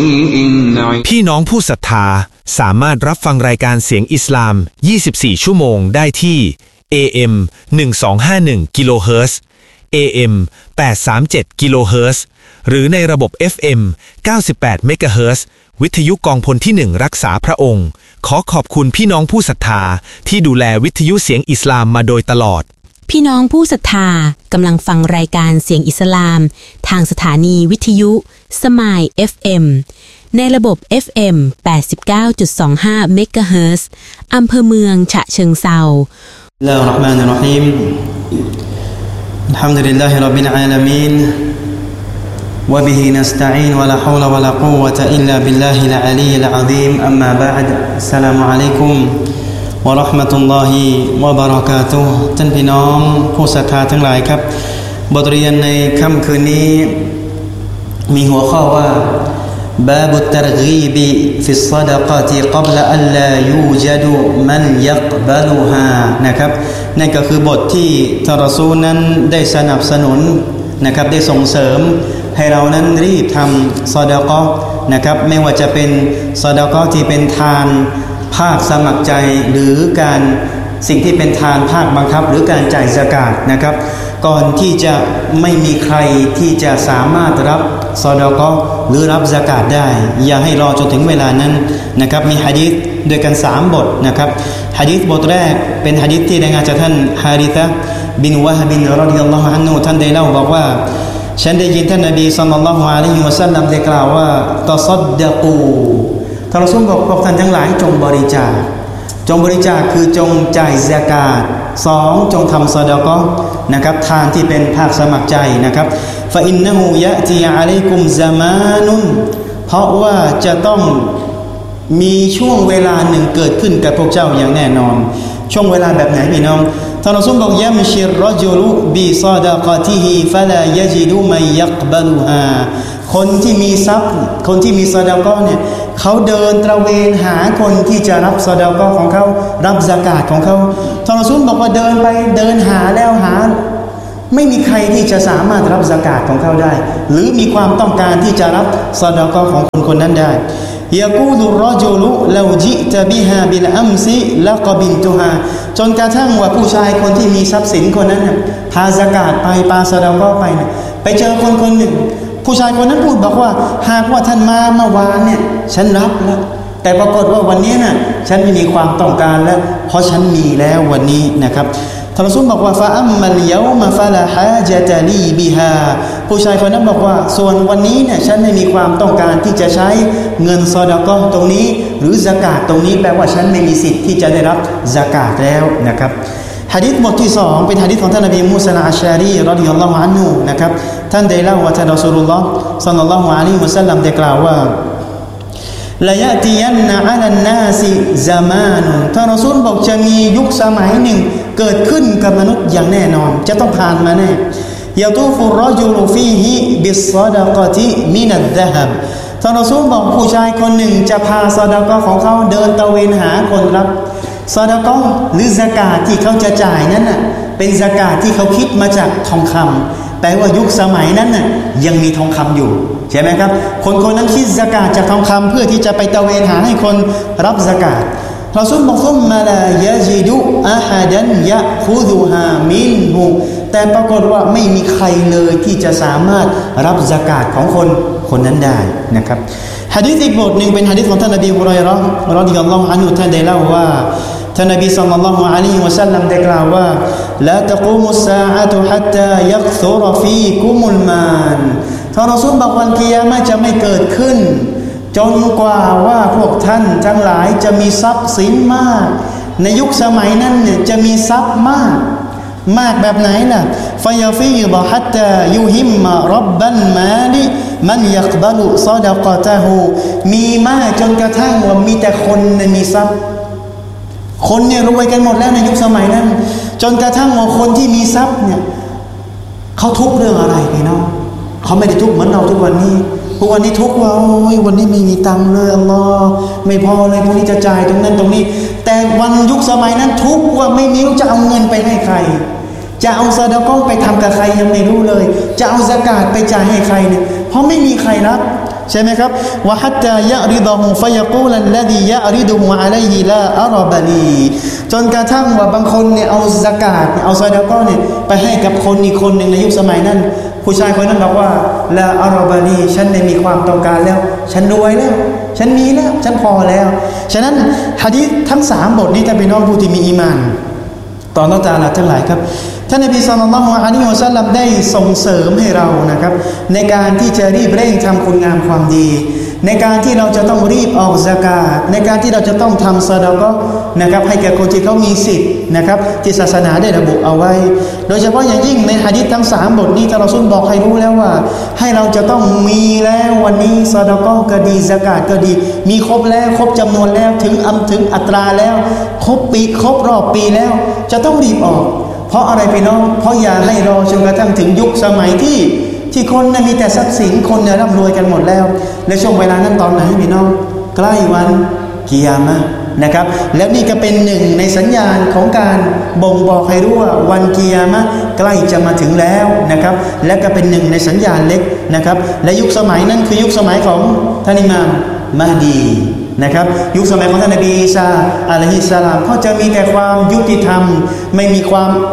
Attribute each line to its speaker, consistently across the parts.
Speaker 1: พี่น้องผู้ศรัทธาสามารถรับฟังรายการเสียงอิสลาม24ชั่วโมงได้ที่ AM 1251กิโลเฮิรตซ์ AM 837กิโลเฮิรตซ์หรือในระบบ FM 98เมกะเฮิรตซ์วิทยุกองพลที่1รักษาพระองค์ขอขอบคุณพี่น้องผู้ศรัทธาที่ดูแลวิทยุเสียงอิสลามมาโดยตลอด
Speaker 2: พี่น้องผู้ศรัทธากำลังฟังรายการเสียงอิสลามทางสถานีวิทยุสมาย FM ในระบบ FM 89.25 เมกะเฮิรตซ์อำเภอเมืองฉะเชิงเทรา
Speaker 3: บิสมิลลาฮิรเราะห์มานิรเราะฮีมอัลฮัมดุลิลลาฮิร็อบบิลอาลามีนวะบิฮินัสตะอีนวะลาฮาวละวะลากุวะตะอิลลาบิลลาฮิลอะลีลอะซีมอัมมาบะอ์อัสสลามุอะลัยกุมวะเราะห์มะตุลลอฮิวะบะเราะกาตุฮ์ท่านพี่น้องผู้ศรัทธาทั้งหลายครับบทเรียนในค่ำคืนนี้มีหัวข้อว่าบาบุตตรกีบฟิศฎอกะติกับละอัลลายูจัดมันยักบะลุฮานะครับนั่นก็คือบทที่ท่านรอซูลนั้นได้สนับสนุนนะครับได้ส่งเสริมให้เรานั้นรีบทำซอดาเกาะห์นะครับไม่ว่าจะเป็นซอดาเกาะห์ที่เป็นทานภาคสมัครใจหรือการสิ่งที่เป็นทานภาคบังคับหรือการจ่ายซะกาตนะครับก่อนที่จะไม่มีใครที่จะสามารถรับซอดาเกาะห์หรือรับซะกาตได้อย่าให้รอจนถึงเวลานั้นนะครับมีหะดีษด้วยกัน3บทนะครับหะดีษบทแรกเป็นหะดีษที่รายงานจากท่านฮาริธะห์บินวะฮบินรอฎิยัลลอฮุอันฮุท่านได้เล่าบอกว่าฉันได้ยินท่านนบีศ็อลลัลลอฮุอะลัยฮิวะซัลลัมได้กล่าวว่าตะซัดดะกูท่านรอซูลบอกพวกท่านทั้งหลายจงบริจาคคือจงจ่ายซะกาต2จงทำซอดาเกาะห์นะครับทานที่เป็นภาคสมัครใจนะครับฟะอินนะฮูยะตีอะลัยกุมซะมานุนเพราะว่าจะต้องมีช่วงเวลาหนึ่งเกิดขึ้นกับพวกเจ้าอย่างแน่นอนช่วงเวลาแบบไหนพี่น้องท่านรอซูลบอกยะมชิรรอจุลุบิซอดะกะติฮิฟะลายะญิดุมัยยักบะลุฮาคนที่มีทรัพย์คนที่มีซอดาเกาะห์เนี่ยเขาเดินตระเวนหาคนที่จะรับซอดาเกาะห์ของเขารับซะกาตของเขาท่านรอซูลบอกว่าเดินไปเดินหาแล้วหาไม่มีใครที่จะสามารถรับซะกาตของเขาได้หรือมีความต้องการที่จะรับซอดาเกาะห์ของคนคนนั้นได้ยะกูลุรรอจุลุลาจิตะบิฮาบิลอัมซิละกบินตุฮาจนกระทั่งว่าผู้ชายคนที่มีทรัพย์สินคนนั้นพาซะกาตไปปาซอดาเกาะห์ไปเจอคนคนหนึ่งผู้ชายคนนั้นพูดบอกว่าหากว่าท่านมาเมื่อวานเนี่ยฉันรับแล้วแต่ปรากฏว่าวันนี้น่ะฉันไม่มีความต้องการแล้วเพราะฉันมีแล้ววันนี้นะครับท่านรอซูลบอกว่าฟะอัมมัลยะอมะฟะลาฮาญะตะลีบิฮาผู้ชายคนนั้นบอกว่าส่วนวันนี้เนี่ยฉันไม่มีความต้องการที่จะใช้เงินซอดาเกาะห์ตรงนี้หรือซะกาตตรงนี้แปลว่าฉันไม่มีสิทธิ์ที่จะได้รับซะกาตแล้วนะครับหะดีษบทที่2เป็นหะดีษของท่านนบีมูซาอัชชารีรอฎิยัลลอฮุอันฮุนะครับท่านได้เล่าว่าท่านรอซูลุลลอฮ์ศ็อลลัลลอฮุอะลัยฮิวะซัลลัมได้กล่าวว่าละยะติยันนะอะลันนาซิซะมานุท่านรอซูลบอกจะมียุคสมัยหนึ่งเกิดขึ้นกับมนุษย์อย่างแน่นอนจะต้องผ่านมาแน่ยะตูฟุรรอจุลุฟีฮิบิศศอดะกะติมินัซซะฮับท่านรอซูลบอกผู้ชายคนหนึ่งจะพาซอดาเกาะห์ของเขาเดินตะเวนหาคนรับซอดาเกาะห์หรือซะกาตที่เขาจะจ่ายนั้นน่ะเป็นซะกาตที่เขาคิดมาจากทองคำแปลว่ายุคสมัยนั้นน่ะยังมีทองคำอยู่ใช่ไหมครับคนคนนั้นคิดซะกาตจากทองคำเพื่อที่จะไปตะเวนหาให้คนรับซะกาตรอซูลบอกซุมมาลายะญิดุอะฮัดันยะคุซุฮามินฮูแต่ปรากฏว่าไม่มีใครเลยที่จะสามารถรับซะกาตของคนคนนั้นได้นะครับหะดีษอีกบทนึงเป็นหะดีษของท่านนบีฮุรอยเราะห์รอฎิยัลลอฮุอันฮุท่านได้เล่าว่าท่านนบีศ็อลลัลลอฮุอะลัยฮิวะซัลลัมได้กล่าวว่าลาตะกูมุสซาอะตุฮัตตายักซุรฟีกุมุลมานท่านรอซูลบอกวันกิยามะห์จะไม่เกิดขึ้นจนกว่าว่าพวกท่านทั้งหลายจะมีทรัพย์สินมากในยุคสมัยนั้นเนี่ยจะมีทรัพย์มากแบบไหนล่ะฟะยาฟีฎฮัตตายูฮิมมะร็อบบันมาลิมันยักบะลุซอดะกะตะฮูมีมากจนกระทั่งว่ามีแต่คนมีทรัพย์คนเนี่ยรวยกันหมดแล้วในยุคสมัยนั้นจนกระทั่งว่าคนที่มีทรัพย์เนี่ยเขาทุกข์เรื่องอะไรพี่น้องเขาไม่ได้ทุกข์เหมือนเราทุกวันนี้ทุกวันนี้ทุกข์ว่าโอ้ยวันนี้ไม่มีตังค์เลยอัลลอฮ์ไม่พอเลยพรุ่งนี้จะจ่ายตรงนั้นตรงนี้แต่วันยุคสมัยนั้นทุกข์ว่าไม่มีจะเอาเงินไปให้ใครจะเอาซะดาเกาะห์ไปทำกับใครยังไม่รู้เลยจะเอาซะกาตไปจ่ายให้ใครเนี่ยเพราะไม่มีใครรับใช่ไหมครับวะฮัตตายะริดะฮูฟะยะกูลัลลซียะริดุฮูอะลัยฮิลาอะรบะลีจนกระทั่งว่าบางคนเนี่ยเอาซะกาตเอาซอดาเกาะห์เนี่ยไปให้กับคนอีกคนนึงในยุคสมัยนั้นผู้ชายคนนั้นบอกว่าลาอะรบะลีฉันได้มีความต้องการแล้วฉันรวยแล้วฉันมีแล้วฉันพอแล้วฉะนั้นหะดีษทั้ง3บทนี้ถ้าเป็นน้องผู้ที่มีอีหม่านต่ออัลเลาะห์ตะอาลาทั้งหลายครับท่านนบีศ็อลลัลลอฮุอะลัยฮิวะซัลลัมได้ส่งเสริมให้เรานะครับในการที่จะรีบเร่งทำคุณงามความดีในการที่เราจะต้องรีบออกซะกาตในการที่เราจะต้องทำซอดาเกาะห์นะครับให้แก่คนที่เขามีสิทธิ์นะครับที่ศาสนาได้ระบุเอาไว้โดยเฉพาะอย่างยิ่งในหะดีษทั้ง3บทนี้ท่านรอซูลบอกให้รู้แล้วว่าให้เราจะต้องมีแล้ววันนี้ซอดาเกาะห์ก็ดีซะกาตก็ดีมีครบแล้วครบจำนวนแล้วถึงอัตราแล้วครบปีครบรอบปีแล้วจะต้องรีบออกเพราะอะไรพี่น้องเพราะอย่าให้รอจนกระทั่งถึงยุคสมัยที่คนน่ะมีแต่ทรัพย์สินคนเนี่ยร่ำรวยกันหมดแล้วและช่วงเวลานั้นตอนไหนพี่น้องใกล้วันกิยามะห์นะครับแล้วนี่ก็เป็นหนึ่งในสัญญาณของการบ่งบอกให้รู้ว่าวันกิยามะห์ใกล้จะมาถึงแล้วนะครับและก็เป็นหนึ่งในสัญญาณเล็กนะครับและยุคสมัยนั้นคือยุคสมัยของท่านอิหม่ามมะฮดีนะครับยุคสมัยของท่านนบีอีสาอะลัยฮิสสลามก็จะมีแต่ความยุติธรรมไม่มี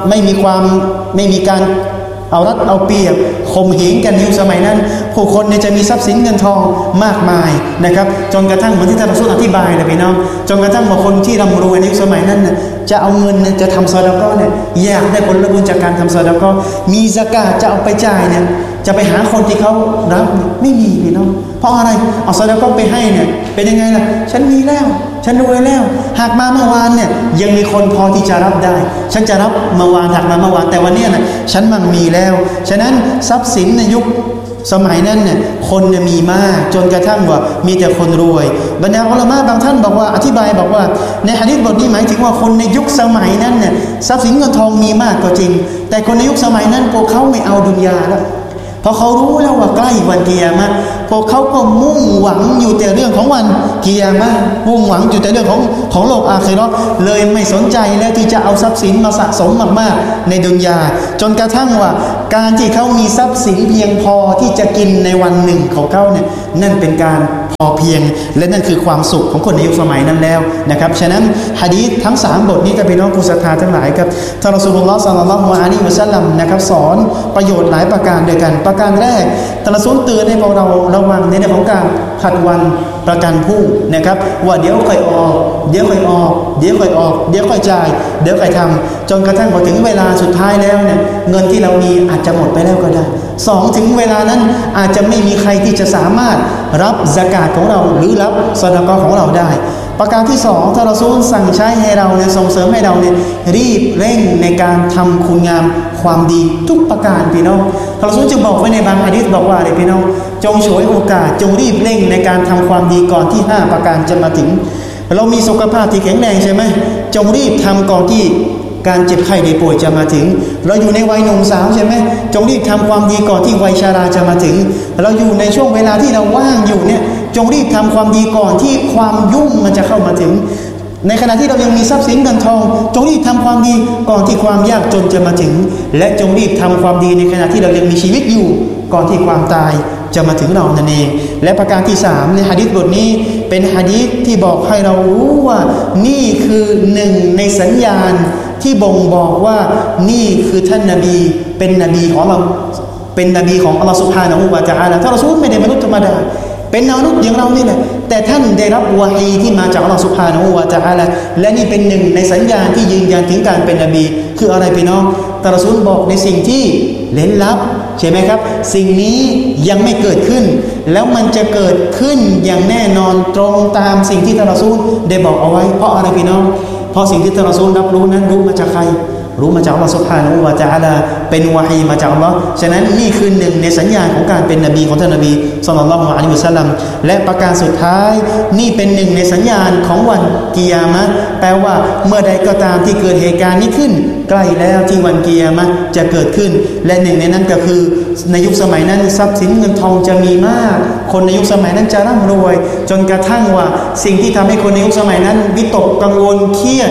Speaker 3: การเอารัดเอาเปรียบข่มเหงกันยุคสมัยนั้นผู้คนเนี่ยจะมีทรัพย์สินเงินทองมากมายนะครับจนกระทั่งเหมือนที่ท่านรอซูลอธิบายเลยพี่น้องจนกระทั่งบางคนที่ร่ำรวยในยุคสมัยนั้นน่ะจะเอาเงินจะทำซอดาเกาะห์เนี่ยอยากได้ผลบุญจากการทำซอดาเกาะห์มีซะกาตจะเอาไปจ่ายเนี่ยจะไปหาคนที่เขารับไม่มีพี่น้องเพราะอะไรเอาซอดาเกาะห์ไปให้เนี่ยเป็นยังไงล่ะฉันมีแล้วฉันรวยแล้วหากมาเมื่อวานเนี่ยยังมีคนพอที่จะรับได้ฉันจะรับเมื่อวานหากมาเมื่อวานแต่วันนี้น่ะฉันมั่งมีแล้วฉะนั้นทรัพย์สินในยุคสมัยนั้นเนี่ยคนเนี่ยมีมากจนกระทั่งว่ามีแต่คนรวยบรรดาอุลามะบางท่านบอกว่าอธิบายบอกว่าในหะดีษบทนี้หมายถึงว่าคนในยุคสมัยนั้นเนี่ยทรัพย์สินเงินทองมีมากก็จริงแต่คนในยุคสมัยนั้นพวกเขาไม่เอาดุนยาแล้วเพราะเขารู้แล้วว่าใกล้วันกิยามะห์พวกเขาก็มุ่งหวังอยู่แต่เรื่องของวันกิยามะห์มุ่งหวังอยู่แต่เรื่องของโลกอาคิเราะห์เลยไม่สนใจแล้วที่จะเอาทรัพย์สินมาสะสมมากๆในดุนยาจนกระทั่งว่าการที่เขามีทรัพย์สินเพียงพอที่จะกินในวันหนึ่งของเขาเนี่ยนั่นเป็นการพอเพียงและนั่นคือความสุขของคนในยุคสมัยนั้นแล้วนะครับฉะนั้นหะดีษทั้ง3บทนี้ถ้าพี่น้องผู้ศรัทธาทั้งหลายครับท่านรอซูลุลลอฮ์ ศ็อลลัลลอฮุอะลัยฮิวะซัลลัมนะครับสอนประโยชน์หลายประการด้วยกันประการแรกท่านรอซูลเตือนให้พวกเราระวังในเรื่องของการผัดวันประกันพรุ่งนะครับว่าเดี๋ยวค่อยออกเดี๋ยวค่อยออกเดี๋ยวค่อยออกเดี๋ยวค่อยจ่ายเดี๋ยวค่อยทำจนกระทั่งพอถึงเวลาสุดท้ายแล้วเนี่ยเงินที่เรามีอาจจะหมดไปแล้วก็ได้2ถึงเวลานั้นอาจจะไม่มีใครที่จะสามารถรับซะกาตของเราหรือรับซอดาเกาะห์ของเราได้ประการที่2ท่านรอซูลสั่งใช้ให้เราเนี่ยส่งเสริมให้เราเนี่ยรีบเร่งในการทำคุณงามความดีทุกประการพี่น้องท่านรอซูลจึงบอกไว้ในบางหะดีษบอกว่าอะไรพี่น้องจงฉวยโอกาสจงรีบเร่งในการทำความดีก่อนที่5ประการจะมาถึงเรามีสุขภาพที่แข็งแรงใช่ไหมจงรีบทำก่อนที่การเจ็บไข้ได้ป่วยจะมาถึงเราอยู่ในวัยหนุ่มสาวใช่ไหมจงรีบทำความดีก่อนที่วัยชราจะมาถึงเราอยู่ในช่วงเวลาที่เราว่างอยู่เนี่ยจงรีบทำความดีก่อนที่ความยุ่งมันจะเข้ามาถึงในขณะที่เรายังมีทรัพย์สินเงินทองจงรีบทำความดีก่อนที่ความยากจนจะมาถึงและจงรีบทำความดีในขณะที่เรายังมีชีวิตอยู่ก่อนที่ความตายจะมาถึงเรานั่นเองและประการที่3ในหะดีษบทนี้เป็นหะดีษที่บอกให้เรารู้ว่านี่คือหนึ่งในสัญญาณที่บ่งบอกว่านี่คือท่านนบีเป็นนบีของเราเป็นนบีของอัลลอฮฺซุบฮานะฮูวะตะอาลาท่านรอซูลไม่ได้มนุษย์ธรรมดาเป็นมนุษย์อย่างเรานี่แหละแต่ท่านได้รับวะฮีที่มาจากอัลลอฮฺซุบฮานะฮูวะตะอาลาและนี่เป็นหนึ่งในสัญญาณที่ยืนยันถึงการเป็นนบีคืออะไรพี่น้องท่านรอซูลบอกในสิ่งที่เร้นลับใช่ไหมครับสิ่งนี้ยังไม่เกิดขึ้นแล้วมันจะเกิดขึ้นอย่างแน่นอนตรงตามสิ่งที่ท่านรอซูลได้บอกเอาไว้เพราะอะไรพี่น้องเพราะสิ่งที่ท่านรอซูลรับรู้นั้นรู้มาจากใครรู้มาจากอัลลอฮฺซุบฮานะฮูวะตะอาลาเป็นวะฮีมาจากอัลลอฮ์ฉะนั้นนี่คือหนึ่งในสัญญาณของการเป็นนบีของท่านนบีศ็อลลัลลอฮุอะลัยฮิวะซัลลัมและประการสุดท้ายนี่เป็นหนึ่งในสัญญาณของวันกิยามะห์แปลว่าเมื่อใดก็ตามที่เกิดเหตุการณ์นี้ขึ้นใกล้แล้วที่วันกิยามะห์จะเกิดขึ้นและหนึ่งในนั้นก็คือในยุคสมัยนั้นทรัพย์สินเงินทองจะมีมากคนในยุคสมัยนั้นจะร่ำรวยจนกระทั่งว่าสิ่งที่ทำให้คนในยุคสมัยนั้นวิตกกังวลเครียด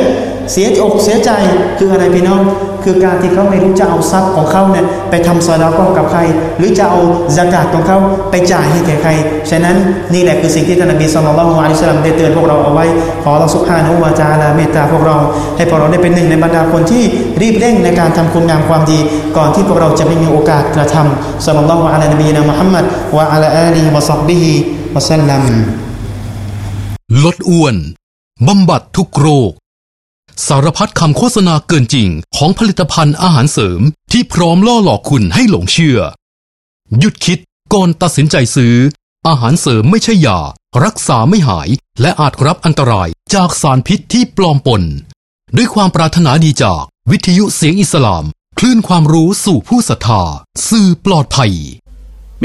Speaker 3: เสียอกเสียใจคืออะไรพี่น้องคือการที่เขาไม่รู้จะเอาทรัพย์ของเขาเนี่ยไปทำซอดาเกาะกับใครหรือจะเอาซะกาตของเขาไปจ่ายให้แก่ใครฉะนั้นนี่แหละคือสิ่งที่ท่านนบีศ็อลลัลลอฮุอะลัยฮิวะซัลลัมได้เตือนพวกเราเอาไว้ขออัลเลาะห์ซุบฮานะฮูวะตะอาลาเมตตาพวกเราให้พวกเราได้เป็นหนึ่งในบรรดาคนที่รีบเร่งในการทำคุณงามความดีก่อนที่พวกเราจะไม่มีโอกาสกระทำศ็อลลัลลอฮุอะลานบีนะมุฮัมมัดวะอะลาอาลีฮิวะศ็อฮบิฮิวะซัลลัม
Speaker 4: ลดอ้วนบำบัดทุกโรคสารพัดคำโฆษณาเกินจริงของผลิตภัณฑ์อาหารเสริมที่พร้อมล่อหลอกคุณให้หลงเชื่อหยุดคิดก่อนตัดสินใจซื้ออาหารเสริมไม่ใช่ยารักษาไม่หายและอาจรับอันตรายจากสารพิษที่ปลอมปนด้วยความปรารถนาดีจากวิทยุเสียงอิสลามคลื่นความรู้สู่ผู้ศรัทธาสื่อปลอดภัย